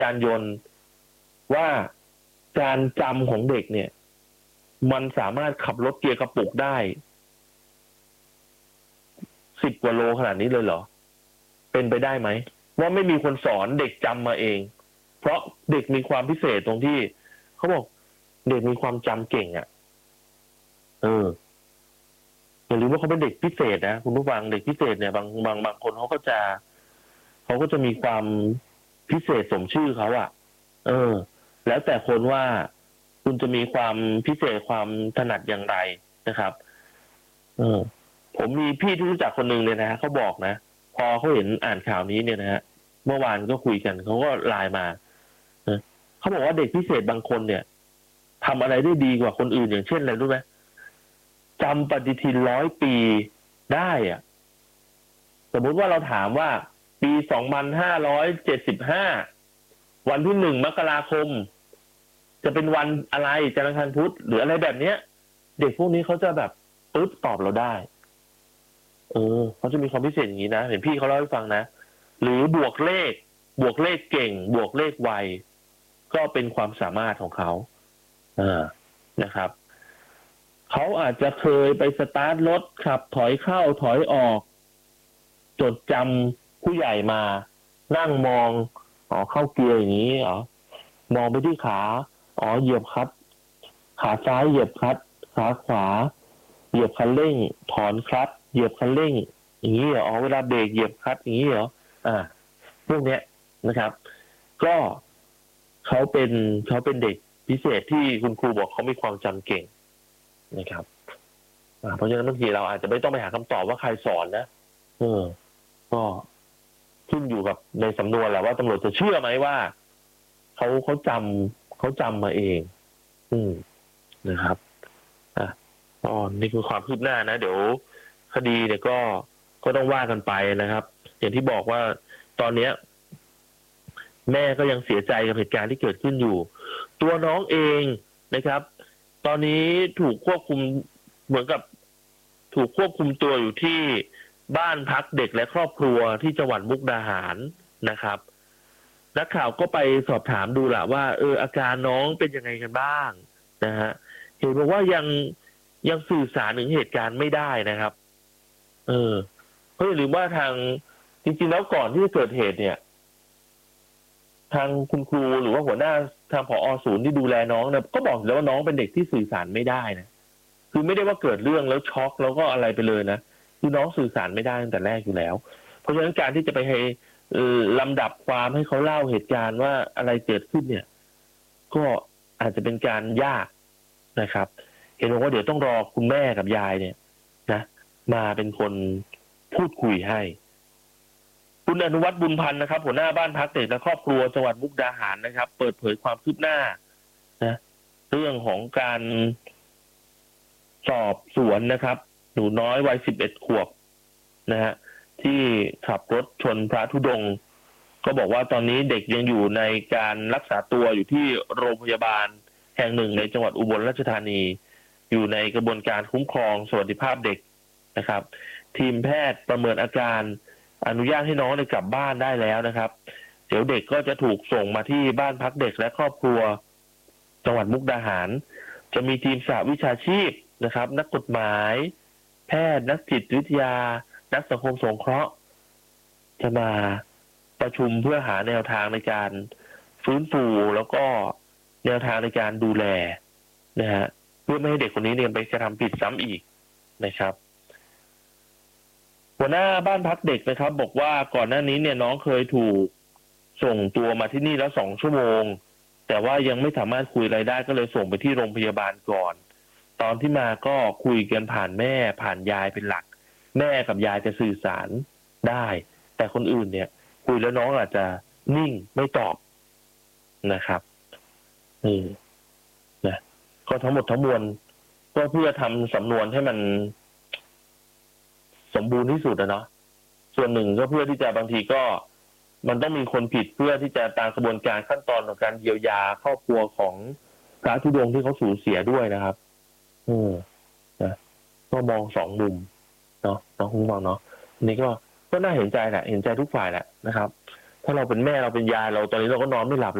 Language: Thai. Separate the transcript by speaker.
Speaker 1: ยานยนต์ว่าการจำของเด็กเนี่ยมันสามารถขับรถเกียร์กระปุกได้10 กว่าโลขนาดนี้เลยเหรอเป็นไปได้ไหมว่าไม่มีคนสอนเด็กจำมาเองเพราะเด็กมีความพิเศษตรงที่เขาบอกเด็กมีความจำเก่งอ่ะอย่าลืมว่าเขาเป็นเด็กพิเศษนะคุณผู้ฟังเด็กพิเศษเนี่ยบางคนเขาก็จะมีความพิเศษสมชื่อเขาอ่ะแล้วแต่คนว่าคุณจะมีความพิเศษความถนัดอย่างไรนะครับผมมีพี่ที่รู้จักคนหนึ่งเลยนะเขาบอกนะพอเขาเห็นอ่านข่าวนี้เนี่ยนะฮะเมื่อวานก็คุยกันเขาก็ไลน์มาเขาบอกว่าเด็กพิเศษบางคนเนี่ยทำอะไรได้ดีกว่าคนอื่นอย่างเช่นอะไรรู้ไหมจำปฏิทิน100 ปีได้อ่ะสมมุติว่าเราถามว่าปี2575วันที่1 มกราคมจะเป็นวันอะไรจันทร์อังคารพุธหรืออะไรแบบเนี้ยเด็กพวกนี้เขาจะแบบปึ๊บตอบเราได้เขาจะมีความพิเศษอย่างนี้นะเห็นพี่เขาเล่าให้ฟังนะหรือบวกเลขเก่งบวกเลขไวก็เป็นความสามารถของเขานะครับเขาอาจจะเคยไปสตาร์ทรถขับถอยเข้าถอยออกจดจำผู้ใหญ่มานั่งมองเข้าเกียร์อย่างนี้มองไปที่ขาเหยียบคลัตช์ขาซ้ายเหยียบคลัตช์ขาขวาเหยียบคันเร่งถอนคลัตช์เหยียบคันเร่งอย่างนี้เวลาเบรกเหยียบคลัตช์อย่างนี้พวกเนี้ยนะครับ ก็เขาเป็นเด็กพิเศษที่คุณครูบอกเขามีความจำเก่งนะครับเพราะฉะนั้นบางทีเราอาจจะไม่ต้องไปหาคำตอบว่าใครสอนนะก็ขึ้นอยู่กับในสำนวนแหละว่าตำรวจจะเชื่อไหมว่าเขาจำมาเองนะครับนี่คือความคืบหน้านะเดี๋ยวคดีเนี่ยก็ต้องว่ากันไปนะครับอย่างที่บอกว่าตอนเนี้ยแม่ก็ยังเสียใจกับเหตุการณ์ที่เกิดขึ้นอยู่ตัวน้องเองนะครับ ตอนนี้ถูกควบคุมเหมือนกับถูกควบคุมตัวอยู่ที่บ้านพักเด็กและครอบครัวที่จังหวัดมุกดาหารนะครับนักข่าวก็ไปสอบถามดูแหละว่าอาการน้องเป็นยังไงกันบ้างนะฮะเห็นบอกว่ายังสื่อสารถึงเหตุการณ์ไม่ได้นะครับเพราะอย่าลืมว่าทางจริงๆแล้วก่อนที่จะเกิดเหตุเนี่ยทางคุณครูหรือว่าหัวหน้าทางผอ.ศูนย์ที่ดูแลน้องเนี่ยก็บอกแล้วว่าน้องเป็นเด็กที่สื่อสารไม่ได้นะคือไม่ได้ว่าเกิดเรื่องแล้วช็อกแล้วก็อะไรไปเลยนะคือน้องสื่อสารไม่ได้ตั้งแต่แรกอยู่แล้วเพราะฉะนั้นการที่จะไปให้ลำดับความให้เขาเล่าเหตุการณ์ว่าอะไรเกิดขึ้นเนี่ยก็อาจจะเป็นการยากนะครับเห็นบอกว่าเดี๋ยวต้องรอคุณแม่กับยายเนี่ยนะมาเป็นคนพูดคุยให้คุณอนุวัฒน์บุญพันธ์นะครับหัวหน้าบ้านพักเด็กและครอบครัวจังหวัดมุกดาหารนะครับเปิดเผยความคืบหน้านะเรื่องของการสอบสวนนะครับหนูน้อยวัย11 ขวบนะฮะที่ขับรถชนพระธุดงค์ก็บอกว่าตอนนี้เด็กยังอยู่ในการรักษาตัวอยู่ที่โรงพยาบาลแห่งหนึ่งในจังหวัดอุบลราชธานีอยู่ในกระบวนการคุ้มครองสวัสดิภาพเด็กนะครับทีมแพทย์ประเมินอาการอนุญาตให้น้องได้กลับบ้านได้แล้วนะครับเดี๋ยวเด็กก็จะถูกส่งมาที่บ้านพักเด็กและครอบครัวจังหวัดมุกดาหารจะมีทีมสหวิชาชีพนะครับนักกฎหมายแพทย์นักจิตวิทยานักสังคมสงเคราะห์จะมาประชุมเพื่อหาแนวทางในการฟื้นฟูแล้วก็แนวทางในการดูแลนะฮะเพื่อไม่ให้เด็กคนนี้เนี่ยไปกระทำผิดซ้ำอีกนะครับหัวหน้าบ้านพักเด็กนะครับบอกว่าก่อนหน้านี้เนี่ยน้องเคยถูกส่งตัวมาที่นี่แล้ว2 ชั่วโมงแต่ว่ายังไม่สามารถคุยอะไรได้ก็เลยส่งไปที่โรงพยาบาลก่อนตอนที่มาก็คุยกันผ่านแม่ผ่านยายเป็นหลักแม่กับยายจะสื่อสารได้แต่คนอื่นเนี่ยคุยแล้วน้องอาจจะนิ่งไม่ตอบนะครับนะก็ทั้งหมดทั้งมวลก็เพื่อทำสำนวนให้มันสมบูรณ์ที่สุดนะเนาะส่วนหนึ่งก็เพื่อที่จะบางทีก็มันต้องมีคนผิดเพื่อที่จะตามกระบวนการขั้นตอนของการเยียวยาครอบครัวของพระธุดงค์ที่เขาสูญเสียด้วยนะครับนะก็มอง2 มุมเนาะน้องคุณฟังเนาะนี่ก็น่าเห็นใจแหละเห็นใจทุกฝ่ายแหละนะครับถ้าเราเป็นแม่เราเป็นยายเราตอนนี้เราก็นอนไม่หลับ